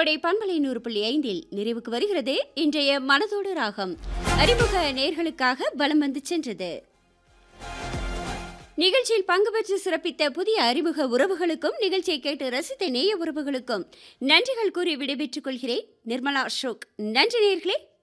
கோடை பண்பலை 100.5 நிறைவுக்கு வருகிறது இன்றைய மனதோடு ராகம். அறிமுக நேர்களுக்காக பலம் வந்து சென்றது. நிகழ்ச்சியில் பங்கு பெற்று சிறப்பித்த புதிய அறிமுக உறவுகளுக்கும் நிகழ்ச்சியை கேட்டு ரசித்த நேய உறவுகளுக்கும் நன்றிகள் கூறி விடைபெற்றுக் கொள்கிறேன். நிர்மலா அசோக். நன்றி நேயர்களே.